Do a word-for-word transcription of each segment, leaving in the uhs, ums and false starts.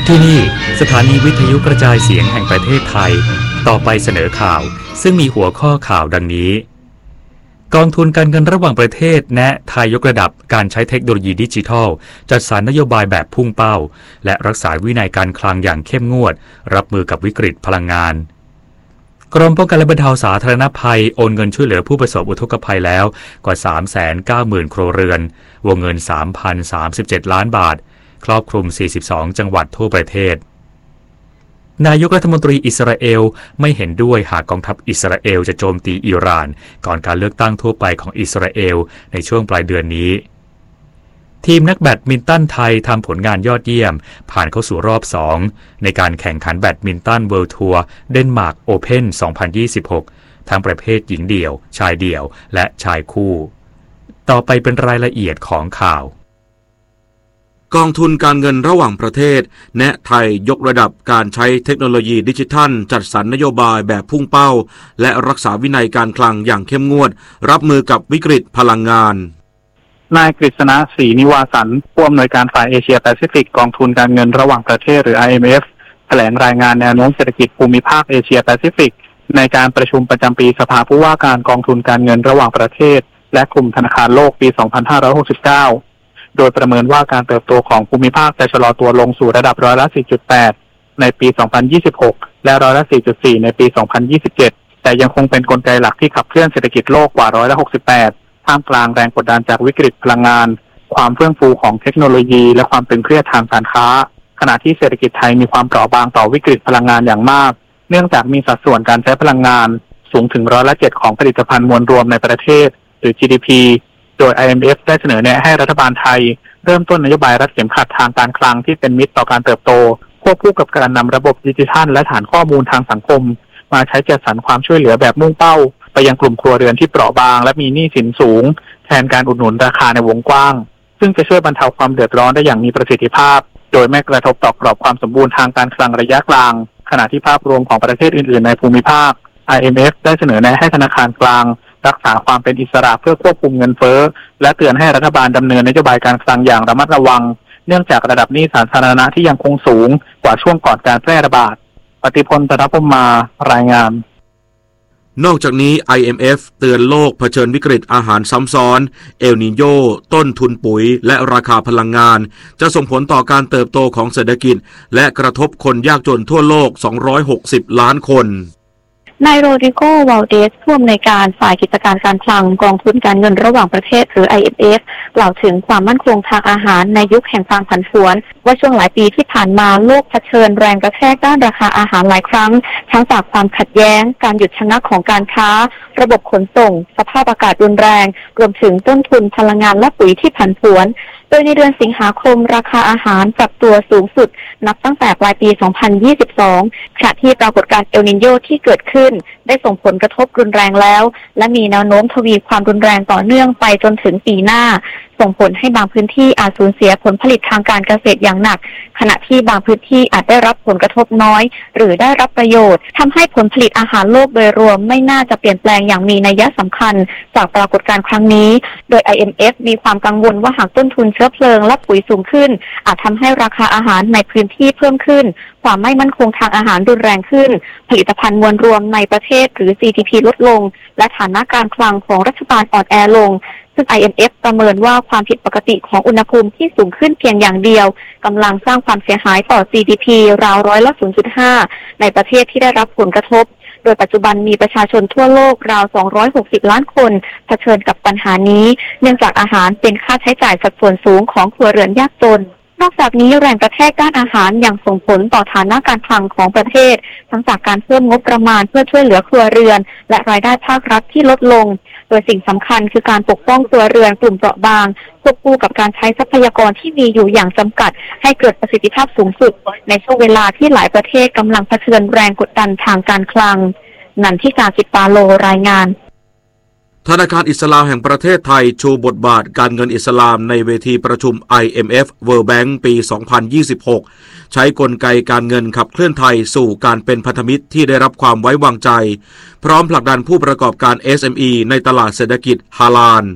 ที่นี่สถานีวิทยุกระจายเสียงแห่งประเทศไทยต่อไปเสนอข่าวซึ่งมีหัวข้อข่าวดังนี้กองทุนการเงินระหว่างประเทศแนะไทยยกระดับการใช้เทคโนโลยีดิจิทัลจัดสรรนโยบายแบบพุ่งเป้าและรักษาวินัยการคลังอย่างเข้มงวดรับมือกับวิกฤตพลังงานกรมป้องกันและบรรเทาสาธารณภัยโอนเงินช่วยเหลือผู้ประสบอุทกภัยแล้วกว่า สามแสนเก้าหมื่น ครัวเรือนวงเงิน สามพันสามสิบเจ็ด ล้านบาทครอบคลุมสี่สิบสองจังหวัดทั่วประเทศนายกรัฐมนตรีอิสราเอลไม่เห็นด้วยหากกองทัพอิสราเอลจะโจมตีอิหร่านก่อนการเลือกตั้งทั่วไปของอิสราเอลในช่วงปลายเดือนนี้ทีมนักแบดมินตันไทยทำผลงานยอดเยี่ยมผ่านเข้าสู่รอบสองในการแข่งขันแบดมินตันเวิลด์ทัวร์เดนมาร์กโอเพ่นสองพันยี่สิบหกทั้งประเภทหญิงเดี่ยวชายเดี่ยวและชายคู่ต่อไปเป็นรายละเอียดของข่าวกองทุนการเงินระหว่างประเทศแนะไทยยกระดับการใช้เทคโนโลยีดิจิทัลจัดสรรนโยบายแบบพุ่งเป้าและรักษาวินัยการคลังอย่างเข้มงวดรับมือกับวิกฤตพลังงานนายกฤษณะศรีนิวาสันผู้อำนวยการฝ่ายเอเชียแปซิฟิกกองทุนการเงินระหว่างประเทศหรือ ไอ เอ็ม เอฟ แถลงรายงานแนวโน้มเศรษฐกิจภูมิภาคเอเชียแปซิฟิกในการประชุมประจำปีสภาผู้ว่าการกองทุนการเงินระหว่างประเทศและกลุ่มธนาคารโลกปี สองพันห้าร้อยหกสิบเก้าโดยประเมินว่าการเติบโตของภูมิภาคจะชะลอตัวลงสู่ระดับร้อยละ สี่จุดแปด ในปี สองพันยี่สิบหก และร้อยละ สี่จุดสี่ ในปี สองพันยี่สิบเจ็ด แต่ยังคงเป็นกลไกหลักที่ขับเคลื่อนเศรษฐกิจโลกกว่าร้อยละ หกสิบแปด ท่ามกลางแรงกดดันจากวิกฤตพลังงานความเฟื่องฟูของเทคโนโลยีและความตึงเครียดทางการค้าขณะที่เศรษฐกิจไทยมีความเปราะบางต่อวิกฤตพลังงานอย่างมากเนื่องจากมีสัดส่วนการใช้พลังงานสูงถึงร้อยละ เจ็ด ของผลิตภัณฑ์มวลรวมในประเทศหรือ จี ดี พี โดย ไอ เอ็ม เอฟ ได้เสนอแนะให้รัฐบาลไทยเริ่มต้นนโยบายรัดเข็มขัดทางการคลังที่เป็นมิตรต่อการเติบโตควบคู่กับการนำระบบดิจิทัลและฐานข้อมูลทางสังคมมาใช้จัดสรรความช่วยเหลือแบบมุ่งเป้าไปยังกลุ่มครัวเรือนที่เปราะบางและมีหนี้สินสูงแทนการอุดหนุนราคาในวงกว้างซึ่งจะช่วยบรรเทาความเดือดร้อนได้อย่างมีประสิทธิภาพโดยไม่กระทบต่อกรอบความสมบูรณ์ทางการคลังระยะกลางขณะที่ภาพรวมของประเทศอื่นๆในภูมิภาค ไอ เอ็ม เอฟ ได้เสนอแนะให้ธนาคารกลางรักษาความเป็นอิสระเพื่อควบคุมเงินเฟ้อและเตือนให้รัฐบาลดำเนินนโยบายการคลังอย่างระมัดระวังเนื่องจากระดับหนี้สาธารณะที่ยังคงสูงกว่าช่วงก่อนการแพร่ระบาดปฏิพล ตระพมารายงานนอกจากนี้ ไอ เอ็ม เอฟ เตือนโลกเผชิญวิกฤตอาหารซ้ำซ้อนเอลนีโญต้นทุนปุ๋ยและราคาพลังงานจะส่งผลต่อการเติบโตของเศรษฐกิจและกระทบคนยากจนทั่วโลกสองร้อยหกสิบล้านคนนายโรดริโก วาลเดสผู้อำนวยการฝ่ายกิจการการคลังกองทุนการเงินระหว่างประเทศหรือ ไอ เอ็ม เอฟ กล่าวถึงความมั่นคงทางอาหารในยุคแห่งความผันผวนว่าช่วงหลายปีที่ผ่านมาโลกเผชิญแรงกระแทกด้านราคาอาหารหลายครั้งทั้งจากความขัดแย้งการหยุดชะงักของการค้าระบบขนส่งสภาพอากาศรุนแรงรวมถึงต้นทุนพลังงานและปุ๋ยที่ผันผวนโดยในเดือนสิงหาคมราคาอาหารปรับตัวสูงสุดนับตั้งแต่ปลายปี สองพันยี่สิบสองขณะที่ปรากฏการณ์เอลนิโญที่เกิดขึ้นได้ส่งผลกระทบรุนแรงแล้วและมีแนวโน้มทวีความรุนแรงต่อเนื่องไปจนถึงปีหน้าส่งผลให้บางพื้นที่อาจสูญเสียผลผลิตทางการเกษตรอย่างหนักขณะที่บางพื้นที่อาจได้รับผลกระทบน้อยหรือได้รับประโยชน์ทำให้ผลผลิตอาหารโลกโดยรวมไม่น่าจะเปลี่ยนแปลงอย่างมีนัยสำคัญจากปรากฏการณ์ครั้งนี้โดย ไอ เอ็ม เอฟ มีความกังวลว่าหากต้นทุนเชื้อเพลิงและปุ๋ยสูงขึ้นอาจทำให้ราคาอาหารในพื้นที่เพิ่มขึ้นความไม่มั่นคงทางอาหารรุนแรงขึ้นผลิตภัณฑ์มวลรวมในประเทศหรือ จี ดี พี ลดลงและฐานะการคลังของรัฐบาลอ่อนแอลงซึ่ง ไอ เอ็ม เอฟ ประเมินว่าความผิดปกติของอุณหภูมิที่สูงขึ้นเพียงอย่างเดียวกำลังสร้างความเสียหายต่อ จี ดี พี ราวร้อยละ ศูนย์จุดห้า ในประเทศที่ได้รับผลกระทบโดยปัจจุบันมีประชาชนทั่วโลกราวสองร้อยหกสิบล้านคนเผชิญกับปัญหานี้เนื่องจากอาหารเป็นค่าใช้จ่ายสัดส่วนสูงของครัวเรือนยากจนนอกจากนี้แรงกระแทกด้านอาหารยังส่งผลต่อฐานะการคลังของประเทศทั้งจากการเพิ่มงบประมาณเพื่อช่วยเหลือครัวเรือนและรายได้ภาครัฐที่ลดลงโดยสิ่งสำคัญคือการปกป้องครัวเรือนกลุ่มเปราะบางควบคู่กับการใช้ทรัพยากรที่มีอยู่อย่างจำกัดให้เกิดประสิทธิภาพสูงสุดในช่วงเวลาที่หลายประเทศกำลังเผชิญแรงกดดันทางการคลังนันทิกา จิตปาโลรายงานธนาคารอิสลามแห่งประเทศไทยชูบทบาทการเงินอิสลามในเวทีประชุม ไอ เอ็ม เอฟ World Bank ปี สองพันยี่สิบหก ใช้กลไกการเงินขับเคลื่อนไทยสู่การเป็นพันธมิตรที่ได้รับความไว้วางใจพร้อมผลักดันผู้ประกอบการ เอส เอ็ม อี ในตลาดเศรษฐกิจฮาลาล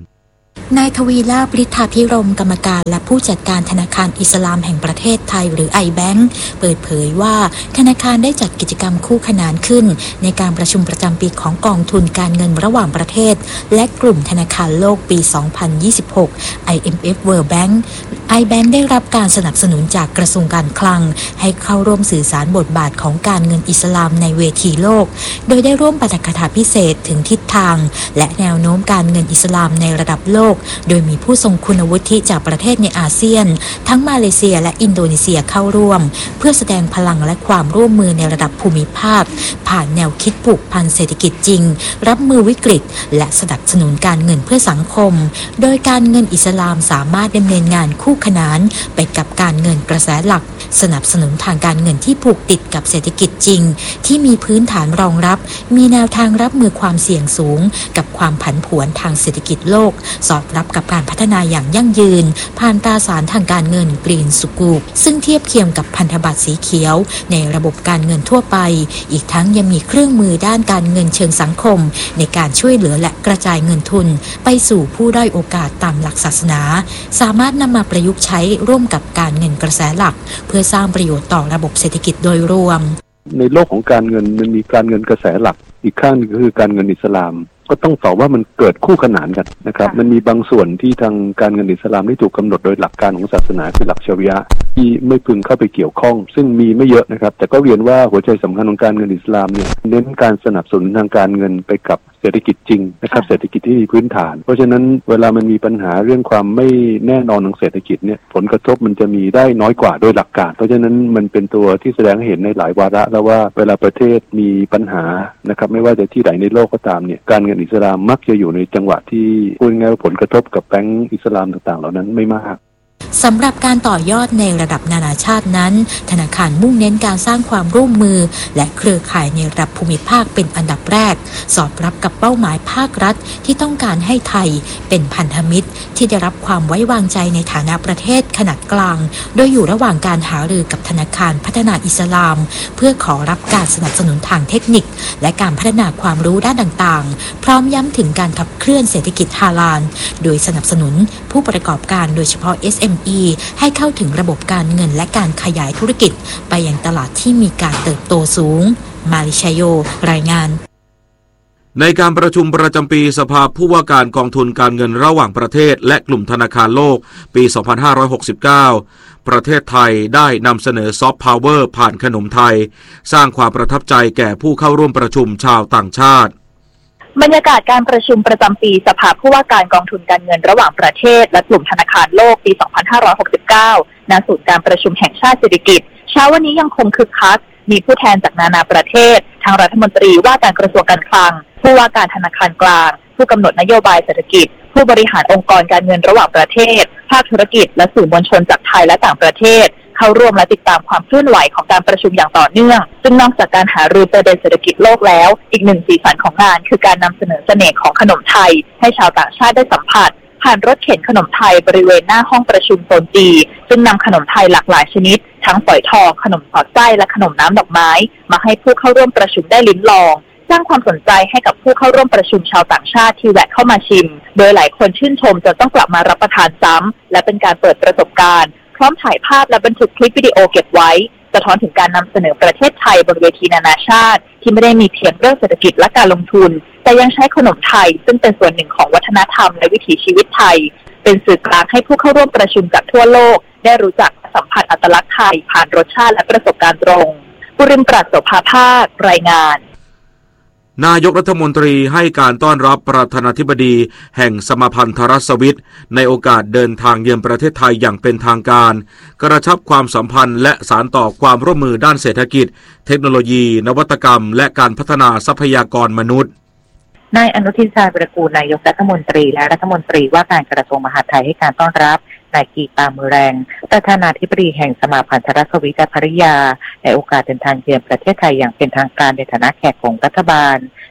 นายทวีลาภฤทธาภิรมย์กรรมการและผู้จัดการธนาคารอิสลามแห่งประเทศไทยหรือ ไอ แบงก์ เปิดเผยว่าธนาคารได้จัดกิจกรรมคู่ขนานขึ้นในการประชุมประจำปีของกองทุนการเงินระหว่างประเทศและกลุ่มธนาคารโลกปี สองพันยี่สิบหก ไอ เอ็ม เอฟ World Bank ไอ แบงก์ ได้รับการสนับสนุนจากกระทรวงการคลังให้เข้าร่วมสื่อสารบทบาทของการเงินอิสลามในเวทีโลกโดยได้ร่วมปาฐกถาพิเศษถึงทิศทางและแนวโน้มการเงินอิสลามในระดับโลกโดยมีผู้ทรงคุณวุฒิจากประเทศในอาเซียนทั้งมาเลเซียและอินโดนีเซียเข้าร่วมเพื่อแสดงพลังและความร่วมมือในระดับภูมิภาคผ่านแนวคิดผูกพันเศรษฐกิจจริงรับมือวิกฤตและสนับสนุนการเงินเพื่อสังคมโดยการเงินอิสลามสามารถดำเนินงานคู่ขนานไปกับการเงินกระแสหลักสนับสนุนทางการเงินที่ผูกติดกับเศรษฐกิจจริงที่มีพื้นฐานรองรับมีแนวทางรับมือความเสี่ยงสูงกับความผันผวนทางเศรษฐกิจโลกสอดรับกับการพัฒนาอย่างยั่งยืนผ่านตราสารทางการเงินกรีนสุกูกซึ่งเทียบเคียงกับพันธบัตรสีเขียวในระบบการเงินทั่วไปอีกทั้งยังมีเครื่องมือด้านการเงินเชิงสังคมในการช่วยเหลือและกระจายเงินทุนไปสู่ผู้ด้อยโอกาสตามหลักศาสนาสามารถนำมาประยุกต์ใช้ร่วมกับการเงินกระแสหลักเพื่อสร้างประโยชน์ต่อระบบเศรษฐกิจโดยรวมในโลกของการเงินมันมีการเงินกระแสหลักอีกข้างนึงก็คือการเงินอิสลามก็ต้องตอบว่ามันเกิดคู่ขนานกันนะครับมันมีบางส่วนที่ทางการเงินอิสลามได้ถูกกำหนดโดยหลักการของศาสนาคือหลักชะรีอะห์ที่ไม่พึงเข้าไปเกี่ยวข้องซึ่งมีไม่เยอะนะครับแต่ก็เรียนว่าหัวใจสำคัญของการเงินอิสลามเนี่ยเน้นการสนับสนุนทางการเงินไปกับเศรษฐกิจจริงนะครับเศรษฐกิจที่มีพื้นฐานเพราะฉะนั้นเวลามันมีปัญหาเรื่องความไม่แน่นอนของเศรษฐกิจเนี่ยผลกระทบมันจะมีได้น้อยกว่าโดยหลักการเพราะฉะนั้นมันเป็นตัวที่แสดงให้เห็นในหลายวาระแล้วว่าเวลาประเทศมีปัญหานะครับไม่ว่าจะที่ไหนในโลกก็ตามเนี่ยการเงินอิสลามมักจะอยู่ในจังหวะที่พูดง่ายๆว่าผลกระทบกับแบงก์อิสลามต่างๆเหล่านั้นไม่มากสำหรับการต่อยอดในระดับนานาชาตินั้นธนาคารมุ่งเน้นการสร้างความร่วมมือและเครือข่ายในระดับภูมิภาคเป็นอันดับแรกสอดรับกับเป้าหมายภาครัฐที่ต้องการให้ไทยเป็นพันธมิตรที่ได้รับความไว้วางใจในฐานะประเทศขนาดกลางโดยอยู่ระหว่างการหารือกับธนาคารพัฒนาอิสลามเพื่อขอรับการสนับสนุนทางเทคนิคและการพัฒนาความรู้ด้านต่างๆพร้อมย้ำถึงการขับเคลื่อนเศรษฐกิจฮาลาลโดยสนับสนุนผู้ประกอบการโดยเฉพาะ เอส เอ็ม อี ให้เข้าถึงระบบการเงินและการขยายธุรกิจไปยังตลาดที่มีการเติบโตสูงมาริชโยรายงานในการประชุมประจำปีสภาผู้ว่าการกองทุนการเงินระหว่างประเทศและกลุ่มธนาคารโลกปี สองพันห้าร้อยหกสิบเก้า ประเทศไทยได้นำเสนอซอฟต์พาวเวอร์ผ่านขนมไทยสร้างความประทับใจแก่ผู้เข้าร่วมประชุมชาวต่างชาติบรรยากาศการประชุมประจำปีสภาผู้ว่าการกองทุนการเงินระหว่างประเทศและกลุ่มธนาคารโลกปี สองพันห้าร้อยหกสิบเก้า ณ ศูนย์การประชุมแห่งชาติเศรษฐกิจเช้าวันนี้ยังคงคึกคักมีผู้แทนจากนานาประเทศทั้งรัฐมนตรีว่าการกระทรวงการคลังผู้ว่าการธนาคารกลางผู้กำหนดนโยบายเศรษฐกิจผู้บริหารองค์กรการเงินระหว่างประเทศภาคธุรกิจและสื่อมวลชนจากไทยและต่างประเทศเข้าร่วมและติดตามความเคลื่อนไหวของการประชุมอย่างต่อเนื่องซึ่งนอกจากการหารือประเด็นเศรษฐกิจโลกแล้วอีกหนึ่งสีสันของงานคือการนำเสนอเสน่ห์ของขนมไทยให้ชาวต่างชาติได้สัมผัสผ่านรถเข็นขนมไทยบริเวณหน้าห้องประชุมโซนจีซึ่งนำขนมไทยหลากหลายชนิดทั้งฝอยทองขนมสอดไส้และขนมน้ำดอกไม้มาให้ผู้เข้าร่วมประชุมได้ลิ้มลองสร้างความสนใจให้กับผู้เข้าร่วมประชุมชาวต่างชาติที่แวะเข้ามาชิมโดยหลายคนชื่นชมจนต้องกลับมารับประทานซ้ำและเป็นการเปิดประสบการณ์พร้อมถ่ายภาพและบันทึกคลิปวิดีโอเก็บไว้สะท้อนถึงการนำเสนอประเทศไทยบนเวทีนานาชาติที่ไม่ได้มีเพียงเรื่องเศรษฐกิจและการลงทุนแต่ยังใช้ขนมไทยซึ่งเป็นส่วนหนึ่งของวัฒนธรรมและวิถีชีวิตไทยเป็นสื่อกลางให้ผู้เข้าร่วมประชุมจากทั่วโลกได้รู้จักสัมผัสอัตลักษณ์ไทยผ่านรสชาติและประสบการณ์ตรงปุริมปราศโสภาภาครายงานนายกรัฐมนตรีให้การต้อนรับประธานาธิบดีแห่งสมาพันธรัฐสวิตในโอกาสเดินทางเยือนประเทศไทยอย่างเป็นทางการกระชับความสัมพันธ์และสานต่อความร่วมมือด้านเศรษฐกิจเทคโนโลยีนวัตกรรมและการพัฒนาทรัพยากรมนุษย์นายอนุทินชาญวิรากูลนายกรัฐมนตรีและรัฐมนตรีว่าการกระทรวงมหาดไทยให้การต้อนรับนายกีตามือแรงประธานาธิบดีแห่งสมาพันธรัฐสวิตภริยาในโอกาสเดินทางเยือนประเทศไทยอย่างเป็นทางการในฐานะแขกของรัฐบาล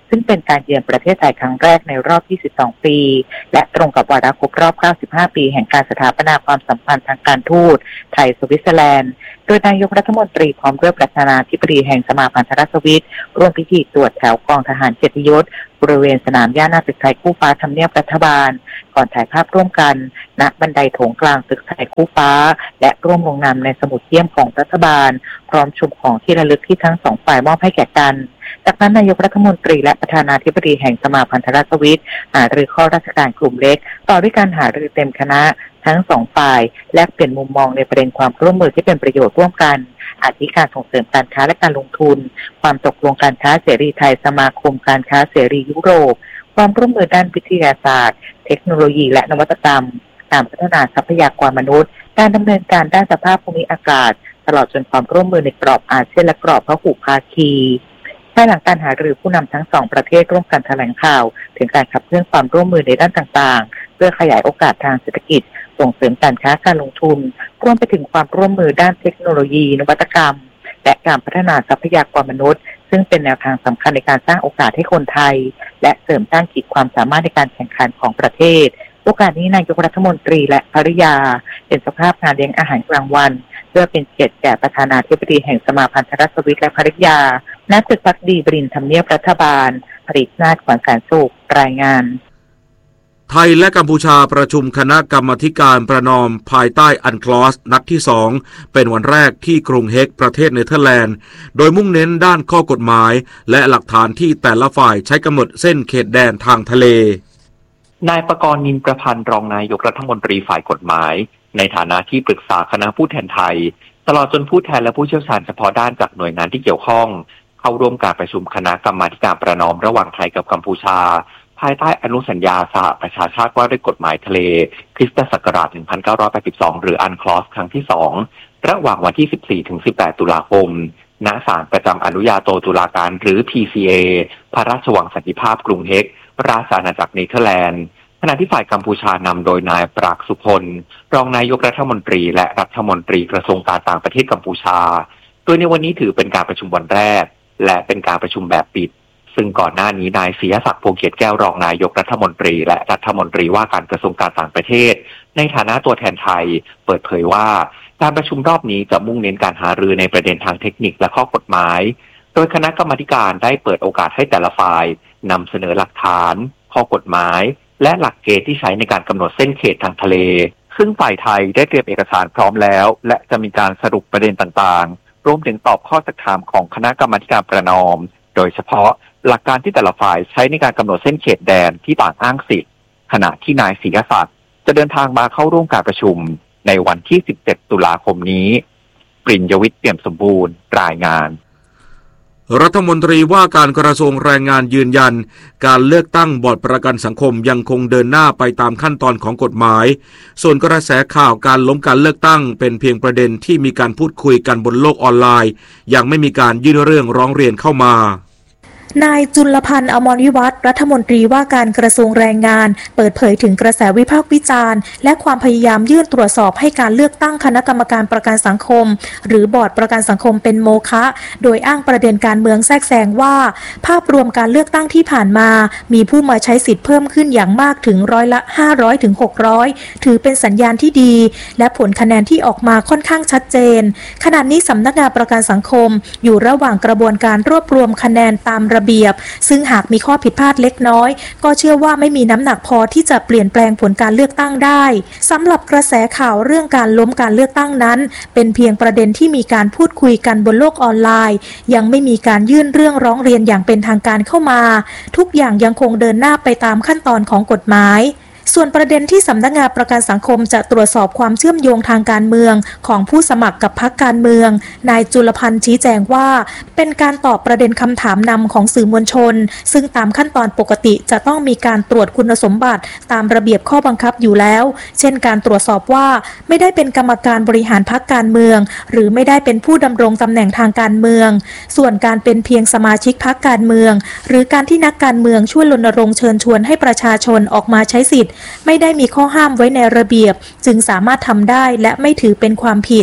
ซึ่งเป็นการเยือนประเทศไทยครั้งแรกในรอบยี่สิบสองปีและตรงกับวาระครบรอบเก้าสิบห้าปีแห่งการสถาปนาความสัมพันธ์ทางการทูตไทยสวิตเซอร์แลนด์โดยนายกรัฐมนตรีพร้อมด้วยประธานาธิบดีแห่งสมาพันธรัฐสวิตร่วมพิธีตรวจแถวกองทหารเกียรติยศบริเวณสนามหญ้าหน้าตึกไทยคู่ฟ้าทำเนียบรัฐบาลก่อนถ่ายภาพร่วมกันณบันไดโถงกลางตึกไทยคู่ฟ้าและร่วมลงนามในสมุดเยี่ยมของรัฐบาลพร้อมชมของที่ระลึกที่ทั้งสองฝ่ายมอบให้แก่กันจากนั้นนายกรัฐมนตรีและประธานาธิบดีแห่งสมาพันธรัฐสวิตหารือข้อราชการกลุ่มเล็กต่อด้วยการหารือเต็มคณะทั้งสองฝ่ายแลกเปลี่ยนมุมมองในประเด็นความร่วมมือที่เป็นประโยชน์ร่วมกันอาทิการส่งเสริมการค้าและการลงทุนความตกลงการค้าเสรีไทยสมาคมการค้าเสรียุโรปความร่วมมือด้านวิทยาศาสตร์เทคโนโลยีและนวัตกรรมการพัฒนาทรัพยากรมนุษย์การดำเนินการด้านสภาพภูมิอากาศตลอดจนความร่วมมือในกรอบอาเซียนและกรอบพหุภาคีภายหลังการหารือผู้นำทั้งสองประเทศร่วมกันแถลงข่าวถึงการขับเคลื่อนความร่วมมือในด้านต่างๆเพื่อขยายโอกาสทางเศรษฐกิจส่งเสริมการค้าการลงทุนรวมไปถึงความร่วมมือด้านเทคโนโลยีนวัตกรรมและการพัฒนาทรัพยากรมนุษย์ซึ่งเป็นแนวทางสำคัญในการสร้างโอกาสให้คนไทยและเสริมสร้างขีดความสามารถในการแข่งขันของประเทศโอกาสนี้นายกรัฐมนตรีและภริยาเป็นเจ้าภาพงานเลี้ยงอาหารกลางวันเพื่อเป็นเกียรติแก่ประธานาธิบดีแห่งสมาพันธรัฐสวิตและภริยาณตึกพักดีบรินทร์ทำเนียบรัฐบาลผลิตนาฏขวัญการสุขรายงานไทยและกัมพูชาประชุมคณะกรรมาธิการประนอมภายใต้อันคลอสนัดที่สองเป็นวันแรกที่กรุงเฮกประเทศเนเธอร์แลนด์โดยมุ่งเน้นด้านข้อกฎหมายและหลักฐานที่แต่ละฝ่ายใช้กำหนดเส้นเขตแดนทางทะเลนายประกรณ์ นินประพันธ์รองนายกรัฐมนตรีฝ่ายกฎหมายในฐานะที่ปรึกษาคณะผู้แทนไทยตลอดจนผู้แทนและผู้เชี่ยวชาญเฉพาะด้านจากหน่วยงานที่เกี่ยวข้องเข้าร่วมการประชุมคณะกรรมาธิการประนอมระหว่างไทยกับกัมพูชาภายใต้อนุสัญญาสหประชาชาติว่าด้วยกฎหมายทะเลคริสตศักราชหนึ่งพันเก้าร้อยแปดสิบสองหรืออันคลอสครั้งที่สองระหว่างวันที่ สิบสี่ถึงสิบแปด ตุลาคมณศาลประจำอนุญาโตตุลาการหรือ พี ซี เอ พระราชวังสันติภาพกรุงเฮกราชอาณาจักรเนเธอร์แลนด์ขณะที่ฝ่ายกัมพูชานำโดยนายปรากสุพลรองนายกรัฐมนตรีและรัฐมนตรีกระทรวงการต่างประเทศกัมพูชาโดยในวันนี้ถือเป็นการประชุมวันแรกและเป็นการประชุมแบบปิดซึ่งก่อนหน้านี้นายศรีศักดิ์พงษ์เกียรติแก้วรองนายกรัฐมนตรีและรัฐมนตรีว่าการกระทรวงการต่างประเทศในฐานะตัวแทนไทยเปิดเผยว่าการประชุมรอบนี้จะมุ่งเน้นการหารือในประเด็นทางเทคนิคและข้อกฎหมายโดยคณะกรรมาธิการได้เปิดโอกาสให้แต่ละฝ่ายนำเสนอหลักฐานข้อกฎหมายและหลักเกณฑ์ที่ใช้ในการกำหนดเส้นเขตทางทะเลซึ่งฝ่ายไทยได้เตรียมเอกสารพร้อมแล้วและจะมีการสรุปประเด็นต่างๆรวมถึงตอบข้อสักถามของคณะกรรมาธิการประนอมโดยเฉพาะหลักการที่แต่ละฝ่ายใช้ในการกำหนดเส้นเขตแดนที่ต่างอ้างสิทธิ์ขณะที่นายศรีศักดิ์จะเดินทางมาเข้าร่วมการประชุมในวันที่ สิบเจ็ด ตุลาคมนี้ปริญญวิทย์ เปี่ยมสมบูรณ์รายงานรัฐมนตรีว่าการกระทรวงแรงงานยืนยันการเลือกตั้งบอร์ดประกันสังคมยังคงเดินหน้าไปตามขั้นตอนของกฎหมายส่วนกระแสข่าวการล้มการเลือกตั้งเป็นเพียงประเด็นที่มีการพูดคุยกันบนโลกออนไลน์ยังไม่มีการยื่นเรื่องร้องเรียนเข้ามานายจุลพันธ์อมรวิวัฒน์รัฐมนตรีว่าการกระทรวงแรงงานเปิดเผยถึงกระแสวิพากษ์วิจารณ์และความพยายามยื่นตรวจสอบให้การเลือกตั้งคณะกรรมการประกันสังคมหรือบอร์ดประกันสังคมเป็นโมฆะโดยอ้างประเด็นการเมืองแทรกแซงว่าภาพรวมการเลือกตั้งที่ผ่านมามีผู้มาใช้สิทธิ์เพิ่มขึ้นอย่างมากถึงร้อยละห้าร้อยถึงหกร้อยถือเป็นสัญญาณที่ดีและผลคะแนนที่ออกมาค่อนข้างชัดเจนขณะนี้สำนักงานประกันสังคมอยู่ระหว่างกระบวนการรวบรวมคะแนนตามระเบียบซึ่งหากมีข้อผิดพลาดเล็กน้อยก็เชื่อว่าไม่มีน้ำหนักพอที่จะเปลี่ยนแปลงผลการเลือกตั้งได้สำหรับกระแสข่าวเรื่องการล้มการเลือกตั้งนั้นเป็นเพียงประเด็นที่มีการพูดคุยกันบนโลกออนไลน์ยังไม่มีการยื่นเรื่องร้องเรียนอย่างเป็นทางการเข้ามาทุกอย่างยังคงเดินหน้าไปตามขั้นตอนของกฎหมายส่วนประเด็นที่สำนักงานประกันสังคมจะตรวจสอบความเชื่อมโยงทางการเมืองของผู้สมัครกับพรรคการเมืองนายจุลพันธ์ชี้แจงว่าเป็นการตอบประเด็นคำถามนำของสื่อมวลชนซึ่งตามขั้นตอนปกติจะต้องมีการตรวจคุณสมบัติตามระเบียบข้อบังคับอยู่แล้วเช่นการตรวจสอบว่าไม่ได้เป็นกรรมการบริหารพรรคการเมืองหรือไม่ได้เป็นผู้ดำรงตำแหน่งทางการเมืองส่วนการเป็นเพียงสมาชิกพรรคการเมืองหรือการที่นักการเมืองช่วยรณรงค์เชิญชวนให้ประชาชนออกมาใช้สิทธิ์ไม่ได้มีข้อห้ามไว้ในระเบียบจึงสามารถทำได้และไม่ถือเป็นความผิด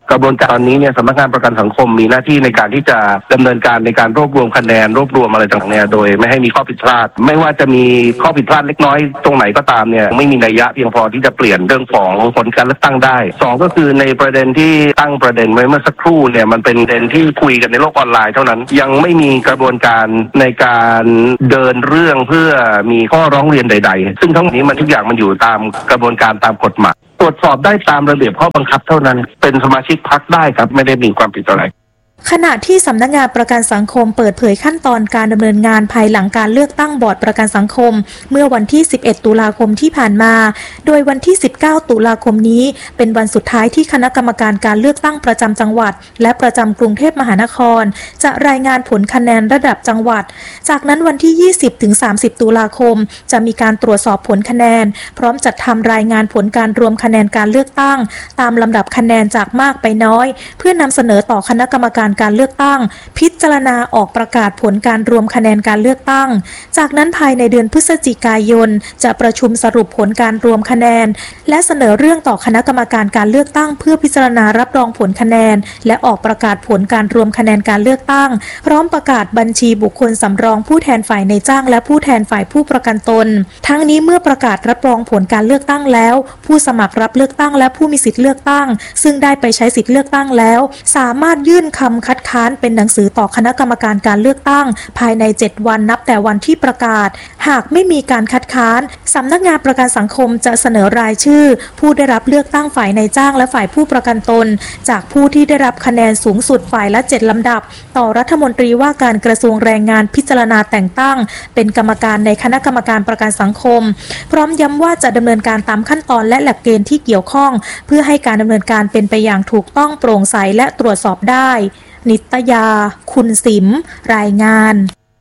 กระบวนการนี้เนี่ยสำนักงานประกันสังคมมีหน้าที่ในการที่จะดำเนินการในการรวบรวมคะแนนรวบรวมอะไรต่างๆเนี่ยโดยไม่ให้มีข้อผิดพลาดไม่ว่าจะมีข้อผิดพลาดเล็กน้อยตรงไหนก็ตามเนี่ยไม่มีนัยยะเพียงพอที่จะเปลี่ยนเรื่องของผลการเลือกตั้งได้สองก็คือในประเด็นที่ตั้งประเด็นไว้เมื่อสักครู่เนี่ยมันเป็นประเด็นที่คุยกันในโลกออนไลน์เท่านั้นยังไม่มีกระบวนการในการเดินเรื่องเพื่อมีข้อร้องเรียนใดๆซึ่งทั้งหมดนี้มันทุกอย่างมันอยู่ตามกระบวนการตามกฎหมายตรวจสอบได้ตามระเบียบข้อบังคับเท่านั้นเป็นสมาชิกพรรคได้ครับไม่ได้มีความผิดอะไรขณะที่สำนักงานประกันสังคมเปิดเผยขั้นตอนการดำเนินงานภายหลังการเลือกตั้งบอร์ดประกันสังคมเมื่อวันที่สิบเอ็ดตุลาคมที่ผ่านมาโดยวันที่สิบเก้าตุลาคมนี้เป็นวันสุดท้ายที่คณะกรรมการการเลือกตั้งประจำจังหวัดและประจำกรุงเทพมหานครจะรายงานผลคะแนนระดับจังหวัดจากนั้นวันที่ยี่สิบถึงสามสิบตุลาคมจะมีการตรวจสอบผลคะแนนพร้อมจัดทำรายงานผลการรวมคะแนนการเลือกตั้งตามลำดับคะแนนจากมากไปน้อยเพื่อนำเสนอต่อคณะกรรมการการเลือกตั้งพิจารณาออกประกาศผลการรวมคะแนนการเลือกตั้งจากนั้นภายในเดือนพฤศจิกายนจะประชุมสรุปผลการรวมคะแนนและเสนอเรื่องต่อคณะกรรมการการเลือกตั้งเพื่อพิจารณารับรองผลคะแนนและออกประกาศผลการรวมคะแนนการเลือกตั้งพร้อมประกาศบัญชีบุคคลสำรองผู้แทนฝ่ายในจ้างและผู้แทนฝ่ายผู้ประกันตนทั้งนี้เมื่อประกาศรับรองผลการเลือกตั้งแล้วผู้สมัครรับเลือกตั้งและผู้มีสิทธิเลือกตั้งซึ่งได้ไปใช้สิทธิเลือกตั้งแล้วสามารถยื่นคำคัดค้านเป็นหนังสือต่อคณะกรรมการการเลือกตั้งภายในเจ็ดวันนับแต่วันที่ประกาศหากไม่มีการคัดค้านสำนักงานประกันสังคมจะเสนอรายชื่อผู้ได้รับเลือกตั้งฝ่ายนายจ้างและฝ่ายผู้ประกันตนจากผู้ที่ได้รับคะแนนสูงสุดฝ่ายละเจ็ดลำดับต่อรัฐมนตรีว่าการกระทรวงแรงงานพิจารณาแต่งตั้งเป็นกรรมการในคณะกรรมการประกันสังคมพร้อมย้ำว่าจะดำเนินการตามขั้นตอนและหลักเกณฑ์ที่เกี่ยวข้องเพื่อให้การดำเนินการเป็นไปอย่างถูกต้องโปร่งใสและตรวจสอบได้นิตยาคุณสิมรายงาน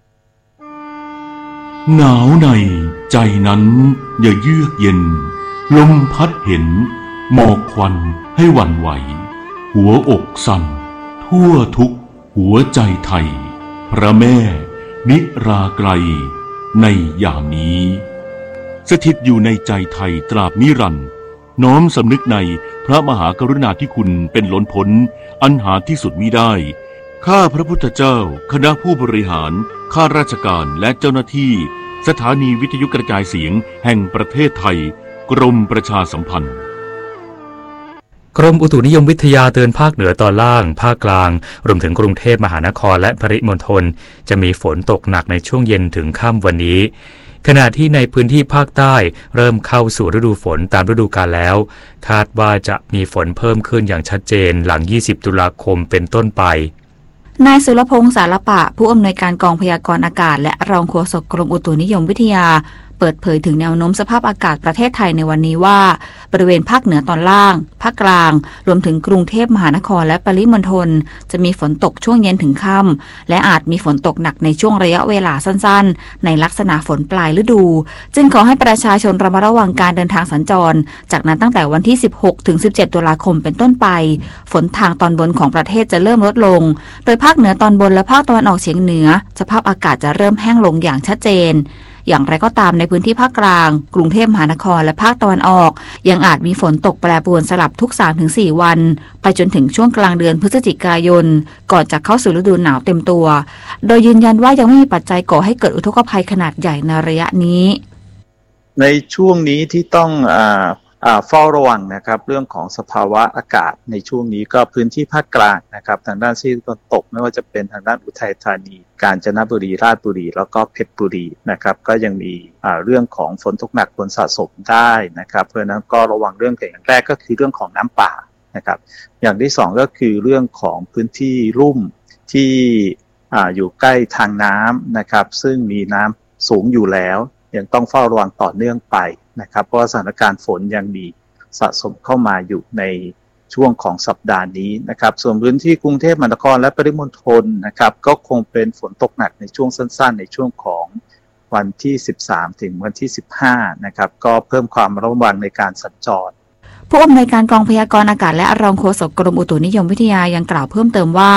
หนาวในใจนั้นอย่าเยือกเย็นลมพัดเห็นหมอกควันให้หวั่นไหวหัวอกสั่นทั่วทุกหัวใจไทยพระแม่นิราไกรในยามนี้สถิตอยู่ในใจไทยตราบนิรันดร์น้อมสำนึกในพระมหากรุณาธิคุณเป็นล้นพ้นอันหาที่สุดมิได้ข้าพระพุทธเจ้าคณะผู้บริหารข้าราชการและเจ้าหน้าที่สถานีวิทยุกระจายเสียงแห่งประเทศไทยกรมประชาสัมพันธ์กรมอุตุนิยมวิทยาเตือนภาคเหนือตอนล่างภาคกลางรวมถึงกรุงเทพมหานครและปริมณฑลจะมีฝนตกหนักในช่วงเย็นถึงค่ำวันนี้ขณะที่ในพื้นที่ภาคใต้เริ่มเข้าสู่ฤดูฝนตามฤดูกาลแล้วคาดว่าจะมีฝนเพิ่มขึ้นอย่างชัดเจนหลังยี่สิบตุลาคมเป็นต้นไปนายสุรพงษ์สารปะผู้อำนวยการกองพยากรณ์อากาศและรองโฆษกกรมอุตุนิยมวิทยาเปิดเผยถึงแนวโน้มสภาพอากาศประเทศไทยในวันนี้ว่าบริเวณภาคเหนือตอนล่างภาคกลางรวมถึงกรุงเทพมหานครและปริมณฑลจะมีฝนตกช่วงเย็นถึงค่ำและอาจมีฝนตกหนักในช่วงระยะเวลาสั้นๆในลักษณะฝนปลายฤดูจึงขอให้ประชาชนระมัดระวังการเดินทางสัญจรจากนั้นตั้งแต่วันที่สิบหกถึงสิบเจ็ดตุลาคมเป็นต้นไปฝนทางตอนบนของประเทศจะเริ่มลดลงโดยภาคเหนือตอนบนและภาคตะวันออกเฉียงเหนือสภาพอากาศจะเริ่มแห้งลงอย่างชัดเจนอย่างไรก็ตามในพื้นที่ภาคกลางกรุงเทพมหานครและภาคตะวันออกยังอาจมีฝนตกแปรปรวนสลับทุก สามถึงสี่ วันไปจนถึงช่วงกลางเดือนพฤศจิกายนก่อนจะเข้าสู่ฤดูหนาวเต็มตัวโดยยืนยันว่ายังไม่มีปัจจัยก่อให้เกิดอุทกภัยขนาดใหญ่ในระยะนี้ในช่วงนี้ที่ต้องอ่าเฝ้าระวังนะครับเรื่องของสภาวะอากาศในช่วงนี้ก็พื้นที่ภาคกลางนะครับทางด้านซีกตะวันตกไม่ว่าจะเป็นทางด้านอุทัยธานีกาญจนบุรีราชบุรีแล้วก็เพชรบุรีนะครับก็ยังมีเรื่องของฝนตกหนักฝนสะสมได้นะครับเพราะฉะนั้นก็ระวังเรื่องอย่างแรกก็คือเรื่องของน้ำป่านะครับอย่างที่สองก็คือเรื่องของพื้นที่ลุ่มที่อยู่ใกล้ทางน้ำนะครับซึ่งมีน้ำสูงอยู่แล้วยังต้องเฝ้าระวังต่อเนื่องไปนะครับเพราะสถานการณ์ฝนยังมีสะสมเข้ามาอยู่ในช่วงของสัปดาห์นี้นะครับส่วนพื้นที่กรุงเทพมหานครและปริมณฑลนะครับก็คงเป็นฝนตกหนักในช่วงสั้นๆในช่วงของวันที่สิบสามถึงวันที่สิบห้านะครับก็เพิ่มความระวังในการสัญจรผู้อำนวยการกองพยากรณ์อากาศและรองโฆษกกรมอุตุนิยมวิทยายังกล่าวเพิ่มเติมว่า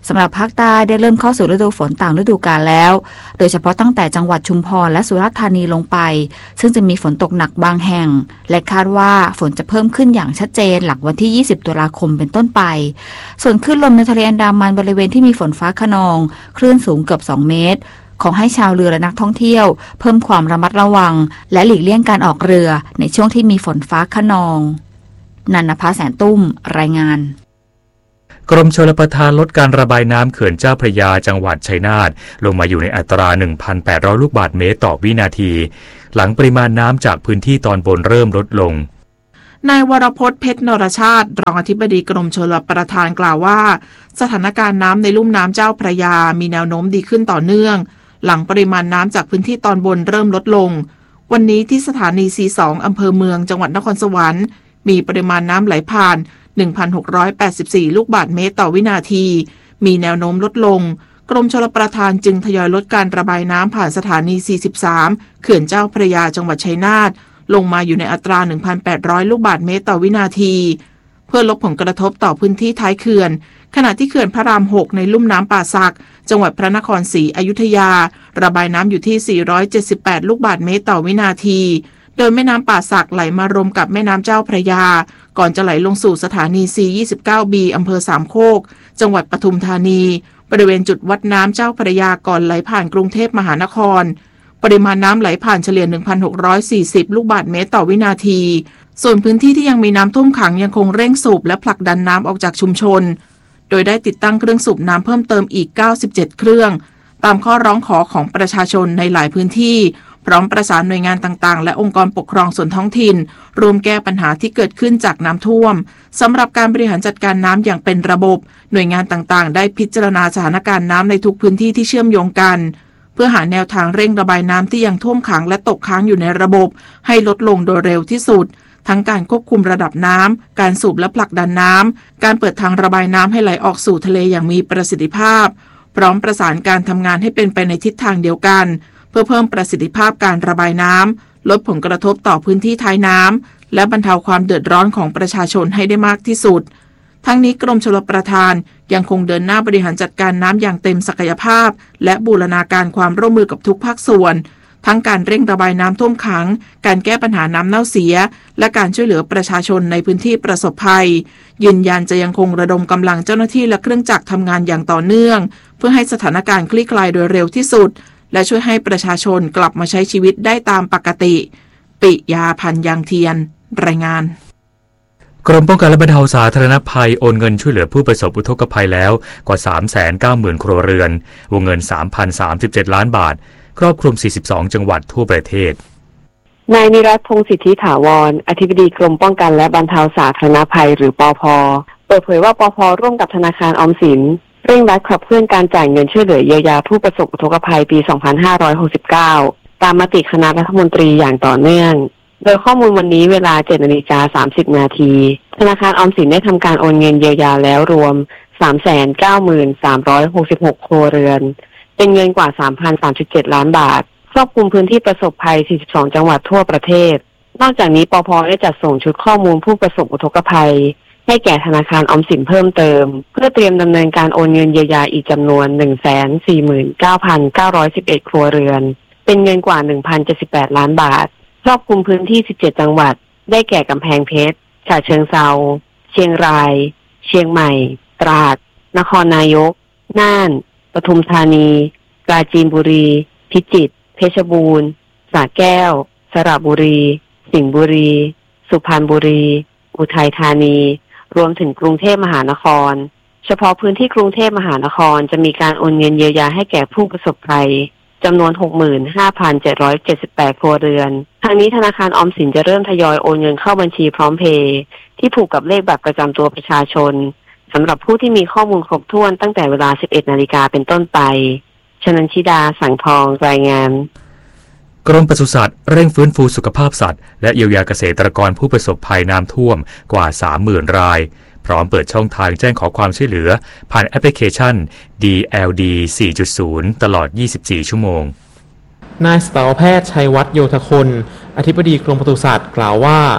สำหรับภาคใต้ได้เริ่มเข้าสู่ฤดูฝนต่างฤดูกาลแล้วโดยเฉพาะตั้งแต่จังหวัดชุมพรและสุราษฎร์ธานีลงไปซึ่งจะมีฝนตกหนักบางแห่งและคาดว่าฝนจะเพิ่มขึ้นอย่างชัดเจนหลังวันที่ยี่สิบตุลาคมเป็นต้นไปส่วนคลื่นลมในทะเลอันดามันบริเวณที่มีฝนฟ้าคะนองคลื่นสูงเกือบสองเมตรขอให้ชาวเรือและนักท่องเที่ยวเพิ่มความระมัดระวังและหลีกเลี่ยงการออกเรือในช่วงที่มีฝนฟ้าคะนองนันนภาแสนตุ้มรายงานกรมชลประทานลดการระบายน้ำเขื่อนเจ้าพระยาจังหวัดชัยนาทลงมาอยู่ในอัตรา หนึ่งพันแปดร้อย ลูกบาศก์เมตรต่อวินาทีหลังปริมาณน้ำจากพื้นที่ตอนบนเริ่มลดลงนายวรพจน์เพชรนรชาติรองอธิบดีกรมชลประทานกล่าวว่าสถานการณ์น้ำในลุ่มน้ำเจ้าพระยามีแนวโน้มดีขึ้นต่อเนื่องหลังปริมาณน้ำจากพื้นที่ตอนบนเริ่มลดลงวันนี้ที่สถานี ซี สอง อำเภอเมืองจังหวัดนครสวรรค์มีปริมาณน้ำไหลผ่าน หนึ่งพันหกร้อยแปดสิบสี่ ลูกบาศก์เมตรต่อวินาทีมีแนวโน้มลดลงกรมชลประทานจึงทยอยลดการระบายน้ำผ่านสถานี สี่สิบสาม เขื่อนเจ้าพระยาจังหวัดชัยนาทลงมาอยู่ในอัตรา หนึ่งพันแปดร้อย ลูกบาศก์เมตรต่อวินาทีเพื่อลดผลกระทบต่อพื้นที่ท้ายเขื่อนขณะที่เขื่อนพระราม หก ในลุ่มน้ำป่าสักจังหวัดพระนครศรีอยุธยาระบายน้ำอยู่ที่ สี่ร้อยเจ็ดสิบแปด ลูกบาศก์เมตรต่อวินาทีโดยแม่น้ำป่าสักไหลมารวมกับแม่น้ำเจ้าพระยาก่อนจะไหลลงสู่สถานี ซี ยี่สิบเก้า บี อำเภอสามโคกจังหวัดปทุมธานีบริเวณจุดวัดน้ำเจ้าพระยาก่อนไหลผ่านกรุงเทพมหานครปริมาณน้ำไหลผ่านเฉลี่ย หนึ่งพันหกร้อยสี่สิบ ลูกบาศก์เมตรต่อวินาทีส่วนพื้นที่ที่ยังมีน้ำท่วมขังยังคงเร่งสูบและผลักดันน้ำออกจากชุมชนโดยได้ติดตั้งเครื่องสูบน้ำเพิ่มเติมอีกเก้าสิบเจ็ดเครื่องตามข้อร้องขอของประชาชนในหลายพื้นที่พร้อมประสานหน่วยงานต่างๆและองค์กรปกครองส่วนท้องถิ่นรวมแก้ปัญหาที่เกิดขึ้นจากน้ำท่วมสำหรับการบริหารจัดการน้ำอย่างเป็นระบบหน่วยงานต่างๆได้พิจารณาสถานการณ์น้ำในทุกพื้นที่ที่เชื่อมโยงกันเพื่อหาแนวทางเร่งระบายน้ำที่ยังท่วมขังและตกค้างอยู่ในระบบให้ลดลงโดยเร็วที่สุดทั้งการควบคุมระดับน้ำการสูบและผลักดันน้ำการเปิดทางระบายน้ำให้ไหลออกสู่ทะเลอย่างมีประสิทธิภาพพร้อมประสานการทำงานให้เป็นไปในทิศทางเดียวกันเพื่อเพิ่มประสิทธิภาพการระบายน้ำลดผลกระทบต่อพื้นที่ท้ายน้ำและบรรเทาความเดือดร้อนของประชาชนให้ได้มากที่สุดทั้งนี้กรมชลประทานยังคงเดินหน้าบริหารจัดการน้ำอย่างเต็มศักยภาพและบูรณาการความร่วมมือกับทุกภาคส่วนทั้งการเร่งระบายน้ำท่วมขังการแก้ปัญหาน้ำเน่าเสียและการช่วยเหลือประชาชนในพื้นที่ประสบภัยยืนยันจะยังคงระดมกำลังเจ้าหน้าที่และเครื่องจักรทำงานอย่างต่อเนื่องเพื่อให้สถานการณ์คลี่คลายโดยเร็วที่สุดและช่วยให้ประชาชนกลับมาใช้ชีวิตได้ตามปกติปิยาพันธ์ยางเทียนรายงานกรมป้องกันและบรรเทาสาธารณภัยโอนเงินช่วยเหลือผู้ประสบอุทกภัยแล้วกว่า สามแสนเก้าหมื่น ครัวเรือนวงเงิน สามพันสามสิบเจ็ด ล้านบาทครอบคลุมสี่สิบสองจังหวัดทั่วประเทศนายนิรัตน์พงษ์สิทธิถาวรอธิบดีกรมป้องกันและบรรเทาสาธารณภัยหรือปภ.เปิดเผยว่าปภ.ร่วมกับธนาคารออมสินเร่งรัดขับเคลื่อนการจ่ายเงินช่วยเหลือเยียวยาผู้ประสบอุทกภัยปี สองพันห้าร้อยหกสิบเก้า ตามมติคณะรัฐมนตรีอย่างต่อเนื่องโดยข้อมูลวันนี้เวลา เจ็ดนาฬิกาสามสิบ นาทีธนาคารออมสินได้ทำการโอนเงินเยียวยาแล้วรวม สามแสนเก้าหมื่นสามร้อยหกสิบหก ครัวเรือนเป็นเงินกว่า สามพันสามสิบเจ็ด ล้านบาทครอบคลุมพื้นที่ประสบภัยสี่สิบสองจังหวัดทั่วประเทศนอกจากนี้ปภ.ได้จัดส่งชุดข้อมูลผู้ประสบอุทกภัยให้แก่ธนาคารออมสินเพิ่มเติมเพื่อเตรียมดำเนินการโอนเงินเยียวยาอีกจำนวน หนึ่งแสนสี่หมื่นเก้าพันเก้าร้อยสิบเอ็ด ครัวเรือนเป็นเงินกว่า หนึ่งพันเจ็ดสิบแปด ล้านบาทครอบคลุมพื้นที่สิบเจ็ดจังหวัดได้แก่กำแพงเพชรฉะเชิงเทราเชียงรายเชียงใหม่ตราดนครนายกน่านปทุมธานีปราจีนบุรีพิจิตรเพชรบูรณ์สระแก้วสระบุรีสิงห์บุรีสุพรรณบุรีอุทัยธานีรวมถึงกรุงเทพมหานครเฉพาะพื้นที่กรุงเทพมหานครจะมีการโอนเงินเยียวยาให้แก่ผู้ประสบภัยจำนวน หกหมื่นห้าพันเจ็ดร้อยเจ็ดสิบแปด ครัวเรือนทางนี้ธนาคารออมสินจะเริ่มทยอยโอนเงินเข้าบัญชีพร้อมเพย์ที่ผูกกับเลขบัตรประจำตัวประชาชนสำหรับผู้ที่มีข้อมูลครบถ้วนตั้งแต่เวลา สิบเอ็ดนาฬิกาเป็นต้นไปชนันชิดาสังทองรายงานกรมปศุสัตว์เร่งฟื้นฟูสุขภาพสัตว์และเยียวยาเกษตรกรผู้ประสบภัยน้ำท่วมกว่า สามหมื่น รายพร้อมเปิดช่องทางแจ้งขอความช่วยเหลือผ่านแอปพลิเคชัน ดี แอล ดี สี่จุดศูนย์ ตลอดยี่สิบสี่ชั่วโมงนายสัตวแพทย์ชัยวัฒน์โยธคนอธิบดีกรมปศุสัตว์กล่าวว่า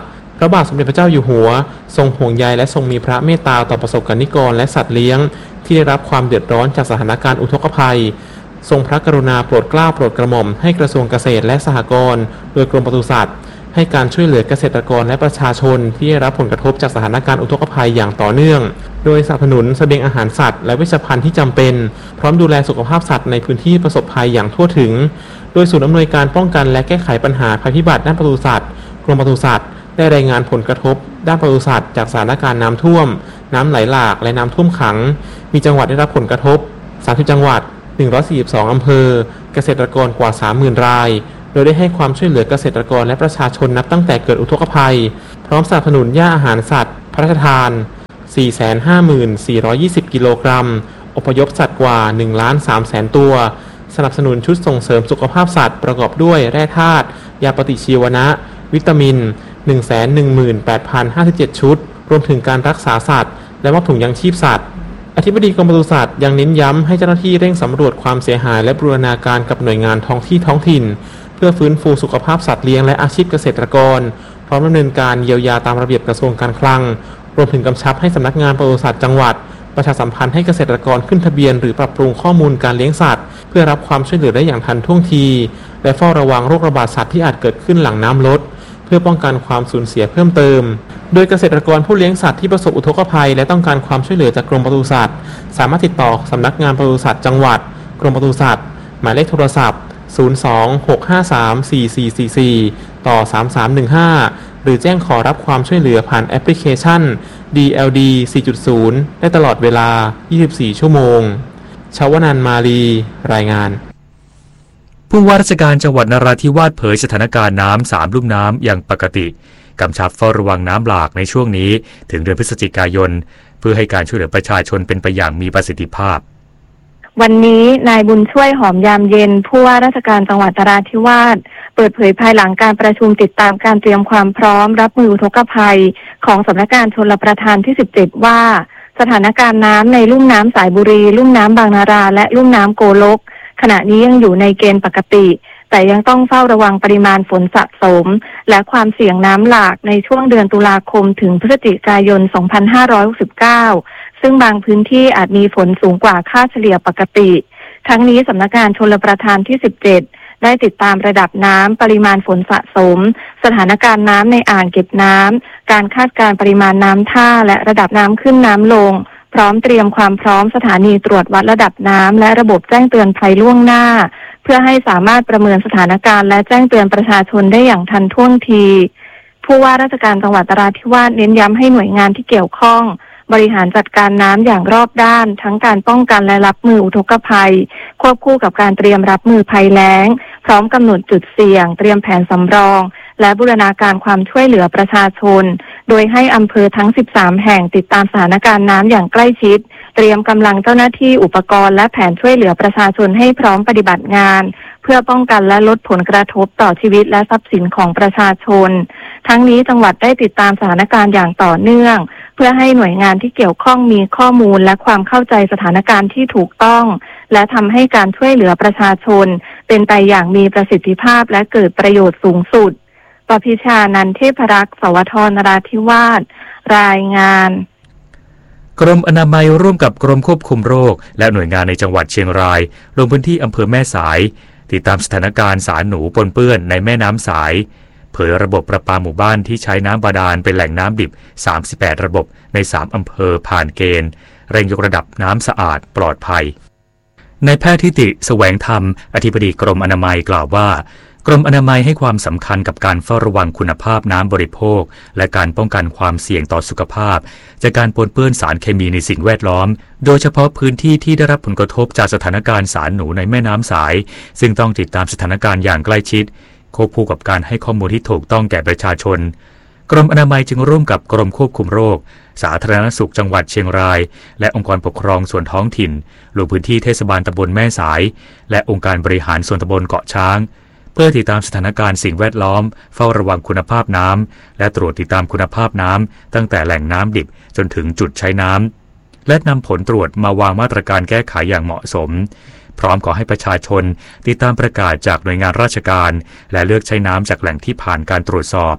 ระบาทสมเด็จพระเจ้าอยู่หัวทรงห่วงใยและทรงมีพระเมตตาต่อประสบกนิกรและสัตว์เลี้ยงที่ได้รับความเดือดร้อนจากสถานการณ์อุทกภัยทรงพระกรุณาโปรดเกล้าโปรดกระหม่อมให้กระทรวงเกษตรและสหกรณ์โดยกรมปศุสัตว์ให้การช่วยเหลือเกษตรกรและประชาชนที่ได้รับผลกระทบจากสถานการณ์อุทกภัยอย่างต่อเนื่องโดยสนับสนุนเสบียงอาหารสัตว์และเวชภัณฑ์ที่จำเป็นพร้อมดูแลสุขภาพสัตว์ในพื้นที่ประสบภัยอย่างทั่วถึงโดยศูนย์อำนวยการป้องกันและแก้ไขปัญหาภัยพิบัติด้านปศุสัตว์กรมปศุสัตว์ได้รายงานผลกระทบด้านปศุสัตว์จากสถานการณ์น้ำท่วมน้ำไหลหลากและน้ำท่วมขังมีจังหวัดได้รับผลกระทบสามสิบจังหวัดหนึ่งร้อยสี่สิบสองอำเภอเกษตรกรกว่า สามหมื่น รายโดยได้ให้ความช่วยเหลือเกษตรกรและประชาชนนับตั้งแต่เกิดอุทกภัยพร้อมสนับสนุนหญ้าอาหารสัตว์พระราชทาน สี่แสนห้าหมื่นสี่ร้อยยี่สิบ กิโลกรัมอพยพสัตว์กว่า หนึ่งล้านสามแสน ตัวสนับสนุนชุดส่งเสริมสุขภาพสัตว์ประกอบด้วยแร่ธาตุยาปฏิชีวนะวิตามิน หนึ่งแสนหนึ่งหมื่นแปดพันห้าสิบเจ็ด ชุดรวมถึงการรักษาสัตว์และมอบถุงยังชีพสัตว์อธิบดีกรมปศุสัตว์ยังเน้นย้ำให้เจ้าหน้าที่เร่งสำรวจความเสียหายและบูรณาการกับหน่วยงานท้องที่ท้องถิ่นเพื่อฟื้นฟูสุขภาพสัตว์เลี้ยงและอาชีพเกษตรกรพร้อมดำเนินการเยียวยาตามระเบียบกระทรวงการคลังรวมถึงกำชับให้สำนักงานปศุสัตว์จังหวัดประชาสัมพันธ์ให้เกษตรกรขึ้นทะเบียนหรือปรับปรุงข้อมูลการเลี้ยงสัตว์เพื่อรับความช่วยเหลือได้อย่างทันท่วงทีและเฝ้าระวังโรคระบาดสัตว์ที่อาจเกิดขึ้นหลังน้ำลดเพื่อป้องกันความสูญเสียเพิ่มเติมโดยเกษตรกรผู้เลี้ยงสัตว์ที่ประสบอุทกภัยและต้องการความช่วยเหลือจากกรมปศุสัตว์สามารถติดต่อสำนักงานปศุสัตว์จังหวัดกรมปศุสัตว์หมายเลขโทรศัพท์ศูนย์ สอง หก ห้า สาม สี่ สี่ สี่ สี่ ต่อ สามสามหนึ่งห้า หรือแจ้งขอรับความช่วยเหลือผ่านแอปพลิเคชัน ดี แอล ดี สี่จุดศูนย์ ได้ตลอดเวลา ยี่สิบสี่ ชั่วโมงชวนันท์มาลีรายงานผู้ว่าราชการจังหวัดนราธิวาสเผยสถานการณ์น้ำสามลุ่มน้ำอย่างปกติกำชับเฝ้าระวังน้ำหลากในช่วงนี้ถึงเดือนพฤศจิกายนเพื่อให้การช่วยเหลือประชาชนเป็นไปอย่างมีประสิทธิภาพวันนี้นายบุญช่วยหอมยามเย็นผู้ว่าราชการจังหวัดนราธิวาสเปิดเผยภายหลังการประชุมติดตามการเตรียมความพร้อมรับมืออุทกภัยของสำนักงานชลประทานที่สิบเจ็ดว่าสถานการณ์น้ำในลุ่มน้ำสายบุรีลุ่มน้ำบางนาราและลุ่มน้ำโกลกขณะนี้ยังอยู่ในเกณฑ์ปกติแต่ยังต้องเฝ้าระวังปริมาณฝนสะสมและความเสี่ยงน้ำหลากในช่วงเดือนตุลาคมถึงพฤศจิกายน สองพันห้าร้อยหกสิบเก้า ซึ่งบางพื้นที่อาจมีฝนสูงกว่าค่าเฉลี่ยปกติทั้งนี้สำนักงานชลประทานที่สิบเจ็ดได้ติดตามระดับน้ำปริมาณฝนสะสมสถานการณ์น้ำในอ่างเก็บน้ำการคาดการณ์ปริมาณน้ำท่าและระดับน้ำขึ้นน้ำลงพร้อมเตรียมความพร้อมสถานีตรวจวัดระดับน้ำและระบบแจ้งเตือนภัยล่วงหน้าเพื่อให้สามารถประเมินสถานการณ์และแจ้งเตือนประชาชนได้อย่างทันท่วงทีผู้ว่าราชการจังหวัดนราธิวาสเน้นย้ำให้หน่วยงานที่เกี่ยวข้องบริหารจัดการน้ำอย่างรอบด้านทั้งการป้องกันและรับมืออุทกภัยควบคู่กับการเตรียมรับมือภัยแล้งพร้อมกำหนดจุดเสี่ยงเตรียมแผนสำรองและบูรณาการความช่วยเหลือประชาชนโดยให้อำเภอทั้งสิบสามแห่งติดตามสถานการณ์น้ำอย่างใกล้ชิดเตรียมกำลังเจ้าหน้าที่อุปกรณ์และแผนช่วยเหลือประชาชนให้พร้อมปฏิบัติงานเพื่อป้องกันและลดผลกระทบต่อชีวิตและทรัพย์สินของประชาชนทั้งนี้จังหวัดได้ติดตามสถานการณ์อย่างต่อเนื่องเพื่อให้หน่วยงานที่เกี่ยวข้องมีข้อมูลและความเข้าใจสถานการณ์ที่ถูกต้องและทำให้การช่วยเหลือประชาชนเป็นไปอย่างมีประสิทธิภาพและเกิดประโยชน์สูงสุดปพิชานันท์เทพรักษ์สวทนราธิวาสรายงานกรมอนามัยร่วมกับกรมควบคุมโรคและหน่วยงานในจังหวัดเชียงรายลงพื้นที่อำเภอแม่สายติดตามสถานการณ์สารหนูปนเปื้อนในแม่น้ำสายเผยระบบประปาหมู่บ้านที่ใช้น้ำบาดาลเป็นแหล่งน้ำดิบสามสิบแปดระบบในสามอำเภอผ่านเกณฑ์เร่งยกระดับน้ำสะอาดปลอดภัยนายแพทย์ทิติแสวงธรรมอธิบดีกรมอนามัยกล่าวว่ากรมอนามัยให้ความสำคัญกับการเฝ้าระวังคุณภาพน้ำบริโภคและการป้องกันความเสี่ยงต่อสุขภาพจากการปนเปื้อนสารเคมีในสิ่งแวดล้อมโดยเฉพาะพื้นที่ที่ได้รับผลกระทบจากสถานการณ์สารหนูในแม่น้ำสายซึ่งต้องติดตามสถานการณ์อย่างใกล้ชิดควบคู่กับการให้ข้อมูลที่ถูกต้องแก่ประชาชนกรมอนามัยจึงร่วมกับกรมควบคุมโรคสาธารณสุขจังหวัดเชียงรายและองค์กรปกครองส่วนท้องถิ่นลงพื้นที่เทศบาลตำบลแม่สายและองค์การบริหารส่วนตำบลเกาะช้างเพื่อติดตามสถานการณ์สิ่งแวดล้อมเฝ้าระวังคุณภาพน้ำและตรวจติดตามคุณภาพน้ำตั้งแต่แหล่งน้ำดิบจนถึงจุดใช้น้ำและนำผลตรวจมาวางมาตรการแก้ไขอย่างเหมาะสมพร้อมขอให้ประชาชนติดตามประกาศจากหน่วยงานราชการและเลือกใช้น้ำจากแหล่งที่ผ่านการตรวจสอบ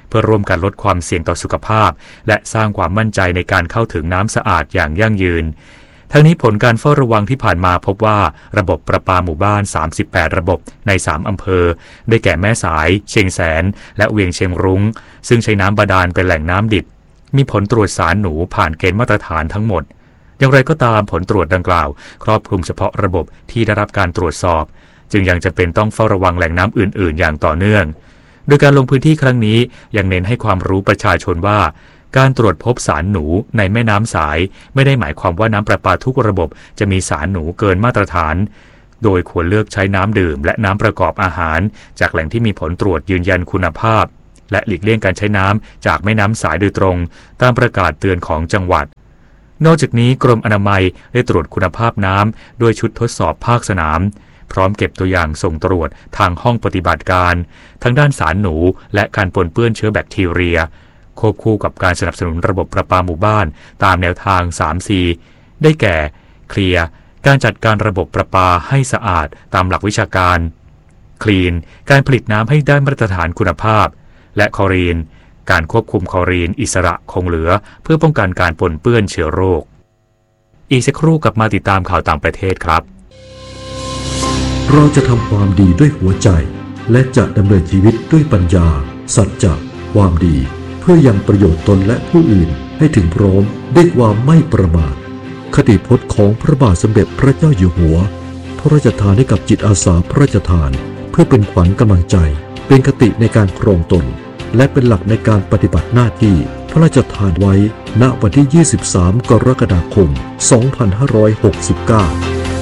เพื่อร่วมกันลดความเสี่ยงต่อสุขภาพและสร้างความมั่นใจในการเข้าถึงน้ำสะอาดอย่างยั่งยืนทั้งนี้ผลการเฝ้าระวังที่ผ่านมาพบว่าระบบประปาหมู่บ้านสามสิบแปดระบบในสามอำเภอได้แก่แม่สายเชียงแสนและเวียงเชียงรุ้งซึ่งใช้น้ำบาดาลเป็นแหล่งน้ำดิบมีผลตรวจสารหนูผ่านเกณฑ์มาตรฐานทั้งหมดอย่างไรก็ตามผลตรวจดังกล่าวครอบคลุมเฉพาะระบบที่ได้รับการตรวจสอบจึงยังจำเป็นต้องเฝ้าระวังแหล่งน้ำอื่นๆอย่างต่อเนื่องโดยการลงพื้นที่ครั้งนี้ยังเน้นให้ความรู้ประชาชนว่าการตรวจพบสารหนูในแม่น้ำสายไม่ได้หมายความว่าน้ำประปาทุกระบบจะมีสารหนูเกินมาตรฐานโดยควรเลือกใช้น้ำดื่มและน้ำประกอบอาหารจากแหล่งที่มีผลตรวจยืนยันคุณภาพและหลีกเลี่ยงการใช้น้ำจากแม่น้ำสายโดยตรงตามประกาศเตือนของจังหวัดนอกจากนี้กรมอนามัยได้ตรวจคุณภาพน้ำด้วยชุดทดสอบภาคสนามพร้อมเก็บตัวอย่างส่งตรวจทางห้องปฏิบัติการทั้งด้านสารหนูและการปนเปื้อนเชื้อแบคทีเรียควบคู่กับการสนับสนุนระบบประปาหมู่บ้านตามแนวทาง สาม ซี ได้แก่เคลียร์การจัดการระบบประปาให้สะอาดตามหลักวิชาการคลีนการผลิตน้ำให้ได้มาตรฐานคุณภาพและคลอรีนการควบคุมคลอรีนอิสระคงเหลือเพื่อป้องกันการปนเปื้อนเชื้อโรคอีกสักครู่กลับมาติดตามข่าวต่างประเทศครับเราจะทำความดีด้วยหัวใจและจะดำเนินชีวิตด้วยปัญญาสัจจะความดีเพื่อยังประโยชน์ตนและผู้อื่นให้ถึงพร้อมด้วยความไม่ประมาทคติพจน์ของพระบาทสมเด็จพระเจ้าอยู่หัวพระราชทานให้กับจิตอาสาพระราชทานเพื่อเป็นขวัญกำลังใจเป็นคติในการครองตนและเป็นหลักในการปฏิบัติหน้าที่พระราชทานไว้ณวันที่ยี่สิบสามกรกฎาคมสองพันห้าร้อยหกสิบเก้า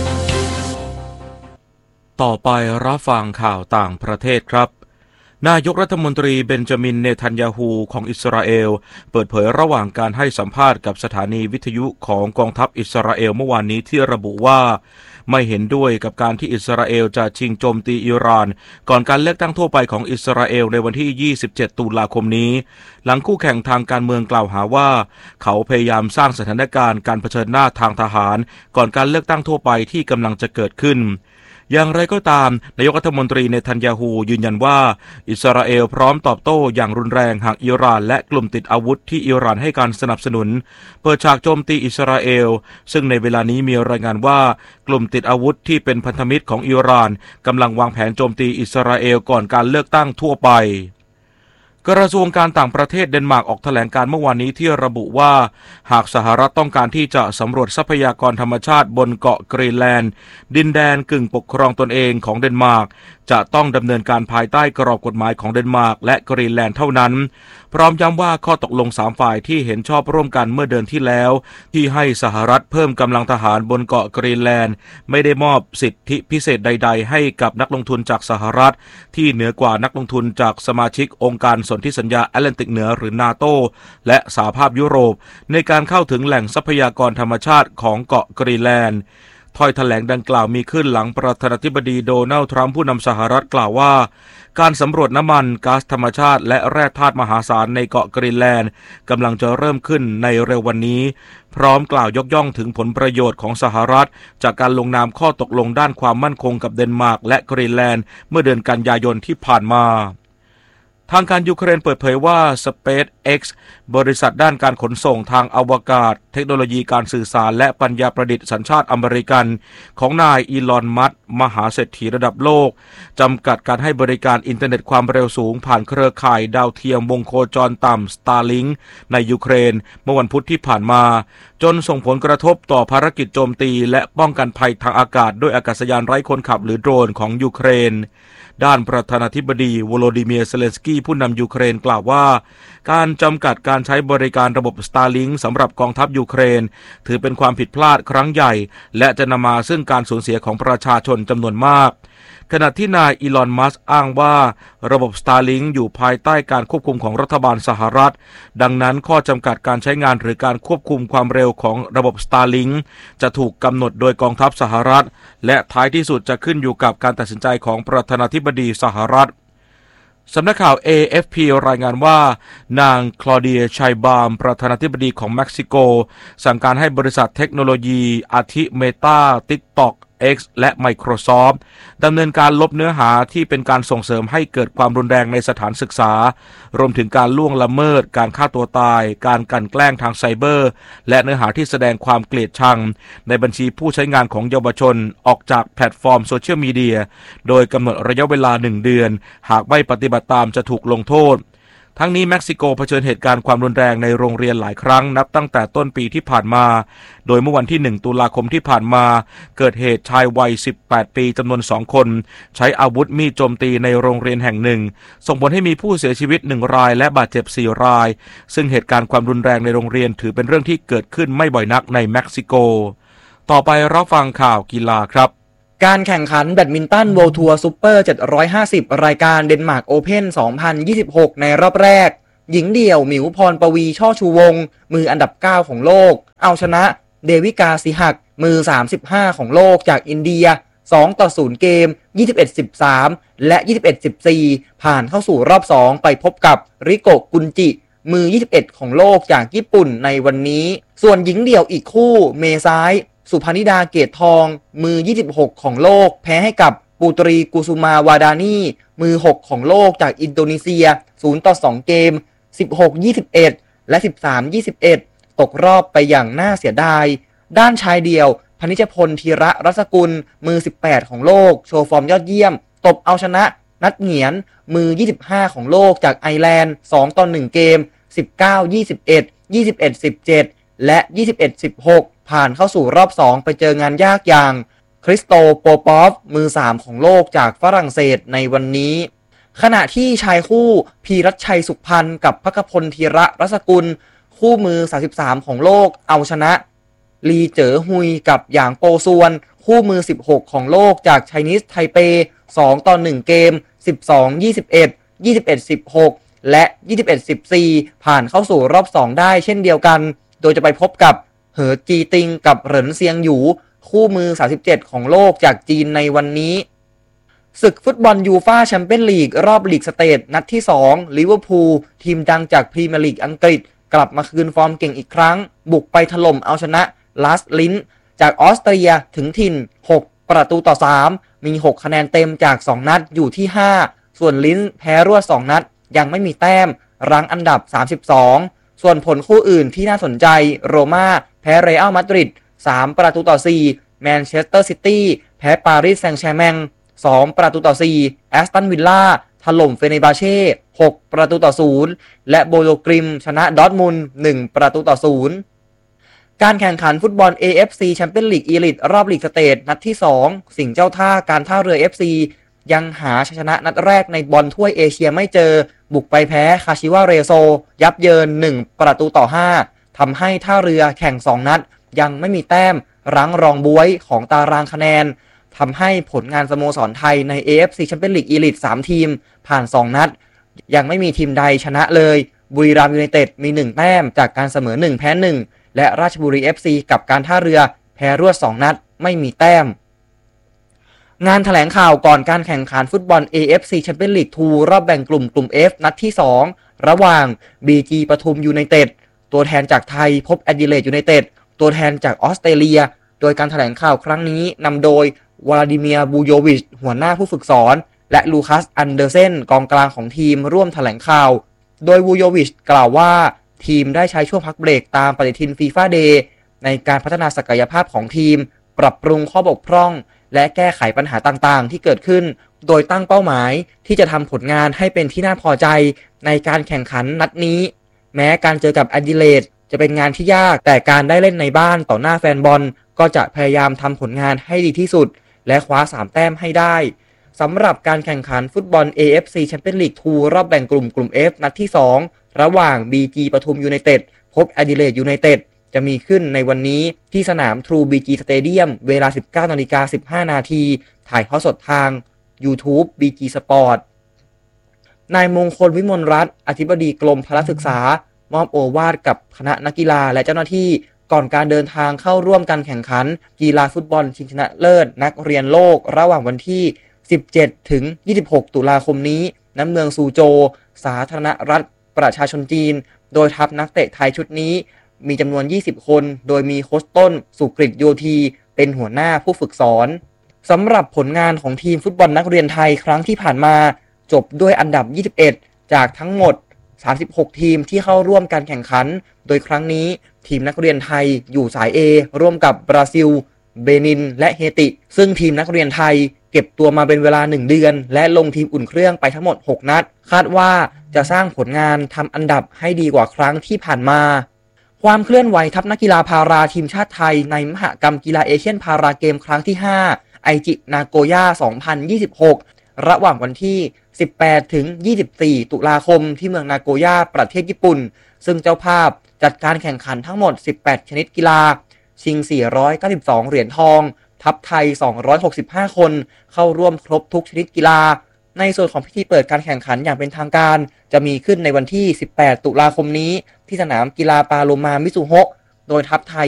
ต่อไปรับฟังข่าวต่างประเทศครับนายกรัฐมนตรีเบนจามินเนทันยาฮูของอิสราเอลเปิดเผยระหว่างการให้สัมภาษณ์กับสถานีวิทยุของกองทัพอิสราเอลเมื่อวานนี้ที่ระบุว่าไม่เห็นด้วยกับการที่อิสราเอลจะชิงโจมตีอิหร่านก่อนการเลือกตั้งทั่วไปของอิสราเอลในวันที่ยี่สิบเจ็ดตุลาคมนี้หลังคู่แข่งทางการเมืองกล่าวหาว่าเขาพยายามสร้างสถานการณ์การเผชิญหน้าทางทหารก่อนการเลือกตั้งทั่วไปที่กำลังจะเกิดขึ้นอย่างไรก็ตามนายกรัฐมนตรีเนทันยาฮูยืนยันว่าอิสราเอลพร้อมตอบโต้อย่างรุนแรงหากอิหร่านและกลุ่มติดอาวุธที่อิหร่านให้การสนับสนุนเปิดฉากโจมตีอิสราเอลซึ่งในเวลานี้มีรายงานว่ากลุ่มติดอาวุธที่เป็นพันธมิตรของอิหร่านกำลังวางแผนโจมตีอิสราเอลก่อนการเลือกตั้งทั่วไปกระทรวงการต่างประเทศเดนมาร์กออกแถลงการเมื่อวานนี้ที่ระบุว่าหากสหรัฐต้องการที่จะสำรวจทรัพยากรธรรมชาติบนเกาะกรีนแลนด์ดินแดนกึ่งปกครองตนเองของเดนมาร์กจะต้องดำเนินการภายใต้กรอบกฎหมายของเดนมาร์กและกรีนแลนด์เท่านั้นพร้อมย้ำว่าข้อตกลงสามฝ่ายที่เห็นชอบร่วมกันเมื่อเดือนที่แล้วที่ให้สหรัฐเพิ่มกำลังทหารบนเกาะกรีนแลนด์ไม่ได้มอบสิทธิพิเศษใดๆให้กับนักลงทุนจากสหรัฐที่เหนือกว่านักลงทุนจากสมาชิกองค์การสนธิสัญญาแอตแลนติกเหนือหรือนาโตและสหภาพยุโรปในการเข้าถึงแหล่งทรัพยากรธรรมชาติของเกาะกรีนแลนด์ถ้อยแถลงดังกล่าวมีขึ้นหลังประธานาธิบดีโดนัลด์ทรัมป์ผู้นำสหรัฐกล่าวว่าการสำรวจน้ำมันก๊าซธรรมชาติและแร่ธาตุมหาศาลในเกาะกรีนแลนด์กำลังจะเริ่มขึ้นในเร็ววันนี้พร้อมกล่าวยกย่องถึงผลประโยชน์ของสหรัฐจากการลงนามข้อตกลงด้านความมั่นคงกับเดนมาร์กและกรีนแลนด์เมื่อเดือนกันยายนที่ผ่านมาทางการยูเครนเปิดเผยว่า SpaceX บริษัทด้านการขนส่งทางอวกาศเทคโนโลยีการสื่อสารและปัญญาประดิษฐ์สัญชาติอเมริกันของนายอีลอน มัสก์มหาเศรษฐีระดับโลกจำกัดการให้บริการอินเทอร์เน็ตความเร็วสูงผ่านเครือข่ายดาวเทียมวงโคจรต่ำ Starlink ในยูเครนเมื่อวันพุธที่ผ่านมาจนส่งผลกระทบต่อภารกิจโจมตีและป้องกันภัยทางอากาศด้วยอากาศยานไร้คนขับหรือโดรนของยูเครนด้านประธานาธิบดีโวโลดิเมียร์ เซเลนสกี้ผู้นำยูเครนกล่าวว่าการจำกัดการใช้บริการระบบ Starlink สำหรับกองทัพยูเครนถือเป็นความผิดพลาดครั้งใหญ่และจะนำมาซึ่งการสูญเสียของประชาชนจำนวนมากขณะที่นายอีลอน มัสก์อ้างว่าระบบ Starlink อยู่ภายใต้การควบคุมของรัฐบาลสหรัฐดังนั้นข้อจำกัดการใช้งานหรือการควบคุมความเร็วของระบบ Starlink จะถูกกำหนดโดยกองทัพสหรัฐและท้ายที่สุดจะขึ้นอยู่กับการตัดสินใจของประธานาธิบดีสหรัฐสำนักข่าว เอ เอฟ พี รายงานว่านางคลอเดียชัยบามประธานาธิบดีของเม็กซิโกสั่งการให้บริษัทเทคโนโลยีอาทิเมตา TikTok X และ Microsoft ดำเนินการลบเนื้อหาที่เป็นการส่งเสริมให้เกิดความรุนแรงในสถานศึกษารวมถึงการล่วงละเมิดการฆ่าตัวตายการกลั่นแกล้งทางไซเบอร์และเนื้อหาที่แสดงความเกลียดชังในบัญชีผู้ใช้งานของเยาวชนออกจากแพลตฟอร์มโซเชียลมีเดียโดยกำหนดระยะเวลาหนึ่งเดือนหากไม่ปฏิบัติตามจะถูกลงโทษทั้งนี้เม็กซิโกเผชิญเหตุการณ์ความรุนแรงในโรงเรียนหลายครั้งนับตั้งแต่ต้นปีที่ผ่านมาโดยเมื่อวันที่หนึ่งตุลาคมที่ผ่านมาเกิดเหตุชายวัยสิบแปดปีจำนวนสองคนใช้อาวุธมีดโจมตีในโรงเรียนแห่งหนึ่งส่งผลให้มีผู้เสียชีวิตหนึ่งรายและบาดเจ็บสี่รายซึ่งเหตุการณ์ความรุนแรงในโรงเรียนถือเป็นเรื่องที่เกิดขึ้นไม่บ่อยนักในเม็กซิโกต่อไปรับฟังข่าวกีฬาครับการแข่งขันแบดมินตัน World Tour Super เจ็ดร้อยห้าสิบรายการเดนมาร์กโอเพ่นสองพันยี่สิบหกในรอบแรกหญิงเดี่ยวหมิวพรปวีช่อชูวงศ์มืออันดับเก้าของโลกเอาชนะเดวิกาสิหักมือสามสิบห้าของโลกจากอินเดียสองต่อศูนย์เกม ยี่สิบเอ็ด สิบสาม และ ยี่สิบเอ็ด สิบสี่ ผ่านเข้าสู่รอบสองไปพบกับริโกะกุนจิมือยี่สิบเอ็ดของโลกจากญี่ปุ่นในวันนี้ส่วนหญิงเดี่ยวอีกคู่เมซ้ายสุพนิดาเกตทองมือยี่สิบหกของโลกแพ้ให้กับปูตรีกุสุมาวาดานีมือหกของโลกจากอินโดนีเซียศูนย์ต่อสองเกมสิบหก ยี่สิบเอ็ด และ สิบสาม ยี่สิบเอ็ด ตกรอบไปอย่างน่าเสียดายด้านชายเดี่ยวพนิชพลธีระรัศกุลมือสิบแปดของโลกโชว์ฟอร์มยอดเยี่ยมตบเอาชนะนัดเหงียนมือยี่สิบห้าของโลกจากไอร์แลนด์สองต่อหนึ่งเกมสิบเก้า ยี่สิบเอ็ด ยี่สิบเอ็ด สิบเจ็ด และ ยี่สิบเอ็ด สิบหก ผ่านเข้าสู่รอบสองไปเจองานยากอย่างคริสโตโปปอฟมือสามของโลกจากฝรั่งเศสในวันนี้ขณะที่ชายคู่พีรัชชัยสุขพันธ์กับภคพลธีระรัศกุลคู่มือสามสิบสามของโลกเอาชนะลีเจ๋อฮุยกับหยางโปซวนคู่มือสิบหกของโลกจากไชนีสไทเปสองต่อหนึ่งเกมสิบสอง ยี่สิบเอ็ด ยี่สิบเอ็ด สิบหกและยี่สิบเอ็ด สิบสี่ผ่านเข้าสู่รอบสองได้เช่นเดียวกันโดยจะไปพบกับเหอจีติงกับเหรินเซียงหยูคู่มือสามสิบเจ็ดของโลกจากจีนในวันนี้ศึกฟุตบอลยูฟ่าแชมเปี้ยนลีกรอบลีกสเตทนัดที่สองลิเวอร์พูลทีมดังจากพรีเมียร์ลีกอังกฤษกลับมาคืนฟอร์มเก่งอีกครั้งบุกไปถล่มเอาชนะลาสลินจากออสเตรียถึงถิ่นหกประตูต่อสามมีหกคะแนนเต็มจากสองนัดอยู่ที่ห้าส่วนลินแพ้รวดสองนัดยังไม่มีแต้มรั้งอันดับสามสิบสองส่วนผลคู่อื่นที่น่าสนใจโรม่าแพ้เรอัลมาดริดสามประตูต่อสี่แมนเชสเตอร์ซิตี้แพ้ปารีสแซงต์แชร์แมงสองประตูต่อสี่แอสตันวิลล่าถล่มเฟเนบาเช่หกประตูต่อศูนย์และโบโลกริมชนะดอร์ทมุนด์หนึ่งประตูต่อศูนย์การแข่งขันฟุตบอล เอ เอฟ ซี แชมเปี้ยนลีกอีลิทรอบลีกสเตทนัดที่สองสิงห์เจ้าท่าการท่าเรือ เอฟ ซี ยังหาชัยชนะนัดแรกในบอลถ้วยเอเชียไม่เจอบุกไปแพ้คาชิวาเรโซยับเยินหนึ่งประตูต่อห้าทำให้ท่าเรือแข่งสองนัดยังไม่มีแต้มรั้งรองบ๊วยของตารางคะแนนทำให้ผลงานสโมสรไทยใน เอ เอฟ ซี Champions League Elite สามทีมผ่านสองนัดยังไม่มีทีมใดชนะเลยบุรีรัมย์ยูไนเต็ดมีหนึ่งแต้มจากการเสมอหนึ่งแพ้หนึ่งและราชบุรี เอฟ ซี กับการท่าเรือแพ้รวดสองนัดไม่มีแต้มงานแถลงข่าวก่อนการแข่งขันฟุตบอล เอ เอฟ ซี Champions League ทูรอบแบ่งกลุ่มกลุ่ม F นัดที่สองระหว่าง บี จี ปทุมยูไนเต็ดตัวแทนจากไทยพบแอดิเลดยูไนเต็ดตัวแทนจากออสเตรเลียโดยการแถลงข่าวครั้งนี้นำโดยวลาดิเมียร์บูโยวิชหัวหน้าผู้ฝึกสอนและลูคัสอันเดอร์เซนกองกลางของทีมร่วมแถลงข่าวโดยบูโยวิชกล่าวว่าทีมได้ใช้ช่วงพักเบรกตามปฏิทินฟีฟ่าเดย์ในการพัฒนาศักยภาพของทีมปรับปรุงข้อบกพร่องและแก้ไขปัญหาต่างๆที่เกิดขึ้นโดยตั้งเป้าหมายที่จะทำผลงานให้เป็นที่น่าพอใจในการแข่งขันนัดนี้แม้การเจอกับแอดิเลดจะเป็นงานที่ยากแต่การได้เล่นในบ้านต่อหน้าแฟนบอลก็จะพยายามทำผลงานให้ดีที่สุดและคว้าสามแต้มให้ได้สำหรับการแข่งขันฟุตบอล เอ เอฟ ซี Champions League ทูรอบแบ่งกลุ่มกลุ่ม F นัดที่สองระหว่าง บี จี ปทุมยูไนเต็ดพบแอดิเลดยูไนเต็ดจะมีขึ้นในวันนี้ที่สนาม True บี จี Stadium เวลา สิบเก้านาฬิกาสิบห้านาทีถ่ายทอดสดทาง YouTube บี จี Sport นายมงคลวิมลรัตน์อธิบดีกรมพละศึกษามอบโอวาทกับคณะนักกีฬาและเจ้าหน้าที่ก่อนการเดินทางเข้าร่วมการแข่งขันกีฬาฟุตบอลชิงชนะเลิศนักเรียนโลกระหว่างวันที่สิบเจ็ดถึงยี่สิบหกตุลาคมนี้ณเมืองซูโจวสาธารณรัฐประชาชนจีนโดยทัพนักเตะไทยชุดนี้มีจำนวนยี่สิบคนโดยมีโค้ชต้นสุกฤตโยธีเป็นหัวหน้าผู้ฝึกสอนสำหรับผลงานของทีมฟุตบอลนักเรียนไทยครั้งที่ผ่านมาจบด้วยอันดับยี่สิบเอ็ดจากทั้งหมดสามสิบหกทีมที่เข้าร่วมการแข่งขันโดยครั้งนี้ทีมนักเรียนไทยอยู่สาย A ร่วมกับบราซิลเบนินและเฮติซึ่งทีมนักเรียนไทยเก็บตัวมาเป็นเวลาหนึ่งเดือนและลงทีมอุ่นเครื่องไปทั้งหมดหกนัดคาดว่าจะสร้างผลงานทำอันดับให้ดีกว่าครั้งที่ผ่านมาความเคลื่อนไหวทัพนักกีฬาพาราทีมชาติไทยในมหกรรมกีฬาเอเชียนพาราเกมครั้งที่ห้าไอจินาโกย่าสองพันยี่สิบหกระหว่างวันที่สิบแปดถึงยี่สิบสี่ตุลาคมที่เมืองนาโกย่าประเทศญี่ปุ่นซึ่งเจ้าภาพจัดการแข่งขันทั้งหมดสิบแปดชนิดกีฬาชิงสี่ร้อยเก้าสิบสองเหรียญทองทัพไทยสองร้อยหกสิบห้าคนเข้าร่วมครบทุกชนิดกีฬาในส่วนของพิธีเปิดการแข่งขันอย่างเป็นทางการจะมีขึ้นในวันที่สิบแปดตุลาคมนี้ที่สนามกีฬาปาโลมามิซุโฮะโดยทัพไทย